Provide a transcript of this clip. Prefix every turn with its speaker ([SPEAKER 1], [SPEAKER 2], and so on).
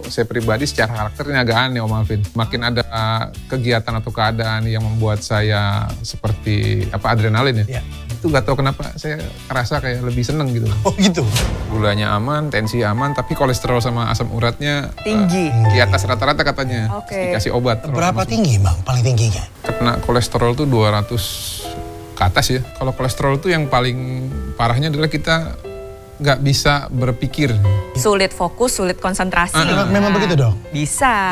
[SPEAKER 1] saya pribadi secara karakternya agak aneh Om Alvin. Makin ada kegiatan atau keadaan yang membuat saya seperti adrenalin ya. Itu gak tahu kenapa saya ngerasa kayak lebih seneng gitu.
[SPEAKER 2] Oh gitu?
[SPEAKER 1] Gulanya aman, tensi aman, tapi kolesterol sama asam uratnya
[SPEAKER 3] tinggi.
[SPEAKER 1] Di atas rata-rata katanya. Dikasih obat.
[SPEAKER 2] Berapa tinggi Bang, paling tingginya?
[SPEAKER 1] Karena kolesterol tuh 200 ke atas ya. Kalau kolesterol tuh yang paling parahnya adalah kita nggak bisa berpikir.
[SPEAKER 3] Sulit fokus, sulit konsentrasi.
[SPEAKER 2] Memang begitu dong?
[SPEAKER 3] Bisa.